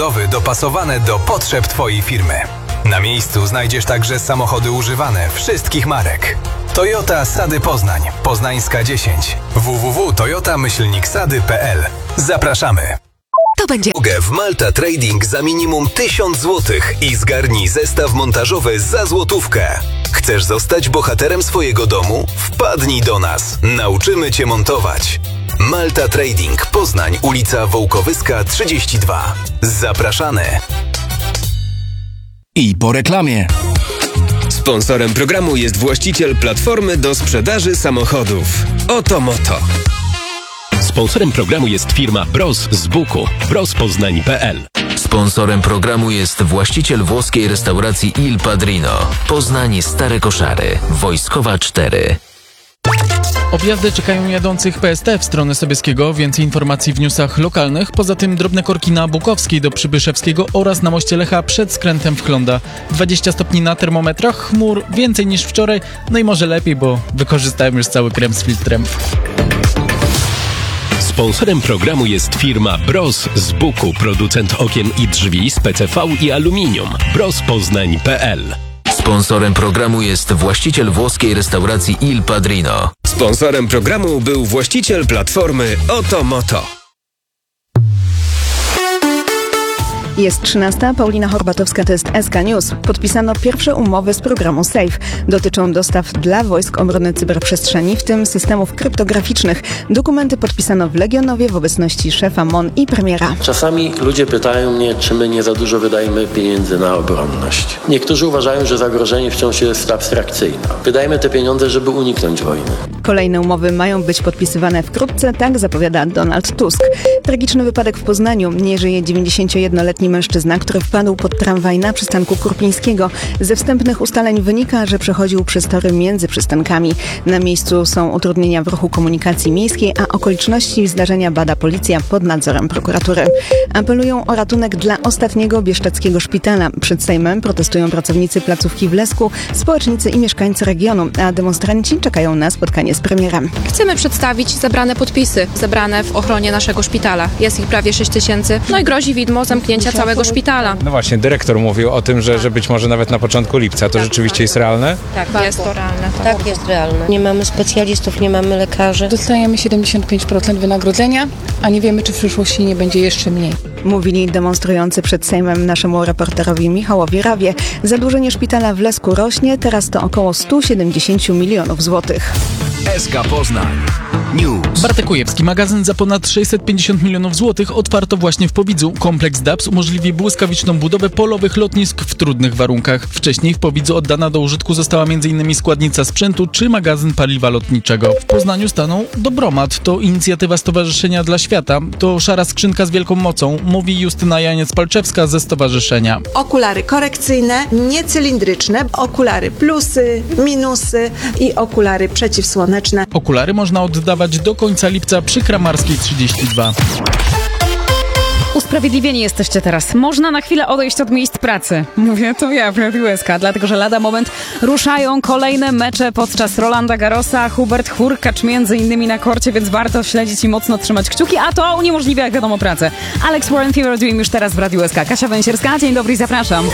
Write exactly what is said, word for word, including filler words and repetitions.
dopasowane do potrzeb Twojej firmy. Na miejscu znajdziesz także samochody używane wszystkich marek. Toyota Sady Poznań, Poznańska dziesięć, w w w kropka toyota myślnik sady kropka p l. Zapraszamy! To będzie w Malta Trading za minimum tysiąc złotych i zgarnij zestaw montażowy za złotówkę. Chcesz zostać bohaterem swojego domu? Wpadnij do nas. Nauczymy Cię montować. Malta Trading, Poznań, ulica Wołkowyska trzydzieści dwa. Zapraszamy. I po reklamie. Sponsorem programu jest właściciel platformy do sprzedaży samochodów Oto Moto. Sponsorem programu jest firma Bros z Buku, bros poznań kropka p l. Sponsorem programu jest właściciel włoskiej restauracji Il Padrino. Poznań Stare Koszary, Wojskowa cztery. Objazdy czekają jadących P S T w stronę Sobieskiego. Więcej informacji w newsach lokalnych. Poza tym drobne korki na Bukowskiej do Przybyszewskiego oraz na moście Lecha przed skrętem w Klonda. dwadzieścia stopni na termometrach, chmur więcej niż wczoraj. No i może lepiej, bo wykorzystałem już cały krem z filtrem. Sponsorem programu jest firma Bros z Buku, producent okien i drzwi z P C V i aluminium. bros poznań kropka p l. Sponsorem programu jest właściciel włoskiej restauracji Il Padrino. Sponsorem programu był właściciel platformy Oto Moto. Jest trzynasta, Paulina Horbatowska, to jest S K News. Podpisano pierwsze umowy z programu SAFE. Dotyczą dostaw dla Wojsk Obrony Cyberprzestrzeni, w tym systemów kryptograficznych. Dokumenty podpisano w Legionowie w obecności szefa M O N i premiera. Czasami ludzie pytają mnie, czy my nie za dużo wydajemy pieniędzy na obronność. Niektórzy uważają, że zagrożenie wciąż jest abstrakcyjne. Wydajemy te pieniądze, żeby uniknąć wojny. Kolejne umowy mają być podpisywane wkrótce, tak zapowiada Donald Tusk. Tragiczny wypadek w Poznaniu. Nie żyje dziewięćdziesięciojednoletni mężczyzna, który wpadł pod tramwaj na przystanku Kurpińskiego. Ze wstępnych ustaleń wynika, że przechodził przez tory między przystankami. Na miejscu są utrudnienia w ruchu komunikacji miejskiej, a okoliczności zdarzenia bada policja pod nadzorem prokuratury. Apelują o ratunek dla ostatniego bieszczadzkiego szpitala. Przed Sejmem protestują pracownicy placówki w Lesku, społecznicy i mieszkańcy regionu, a demonstranci czekają na spotkanie z premierem. Chcemy przedstawić zebrane podpisy, zebrane w ochronie naszego szpitala. Jest ich prawie sześć tysięcy. No i grozi widmo zamknięcia całego szpitala. No właśnie, dyrektor mówił o tym, że, że być może nawet na początku lipca. To tak, rzeczywiście tak. jest realne? Tak, jest to realne. To tak, jest realne. Nie mamy specjalistów, nie mamy lekarzy. Dostajemy siedemdziesiąt pięć procent wynagrodzenia, a nie wiemy, czy w przyszłości nie będzie jeszcze mniej. Mówili demonstrujący przed Sejmem naszemu reporterowi Michałowi Rawie. Zadłużenie szpitala w Lesku rośnie, teraz to około sto siedemdziesiąt milionów złotych. S K Poznań News. Bartek Kujewski, magazyn za ponad sześćset pięćdziesiąt milionów złotych otwarto właśnie w Powidzu. Kompleks D A P S umożliwi błyskawiczną budowę polowych lotnisk w trudnych warunkach. Wcześniej w Powidzu oddana do użytku została m in składnica sprzętu czy magazyn paliwa lotniczego. W Poznaniu stanął Dobromat. To inicjatywa Stowarzyszenia dla Świata. To szara skrzynka z wielką mocą, mówi Justyna Janiec-Palczewska ze stowarzyszenia. Okulary korekcyjne, niecylindryczne, okulary plusy, minusy i okulary przeciwsłoneczne. Okulary można oddawać do końca lipca przy Kramarskiej trzydzieści dwa. Usprawiedliwieni jesteście teraz. Można na chwilę odejść od miejsc pracy. Mówię to ja w Radiu S K, dlatego że lada moment ruszają kolejne mecze podczas Rolanda Garrosa. Hubert Hurkacz między innymi na korcie, więc warto śledzić i mocno trzymać kciuki, a to uniemożliwia, jak wiadomo, pracę. Alex Warren Fever Dream już teraz w Radiu S K. Kasia Węsierska, dzień dobry, zapraszam.